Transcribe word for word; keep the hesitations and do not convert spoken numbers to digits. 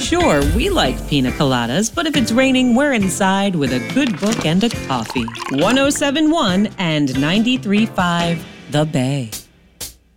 Sure, we like pina coladas, but if it's raining, we're inside with a good book and a coffee. one oh seven point one and ninety-three point five The Bay.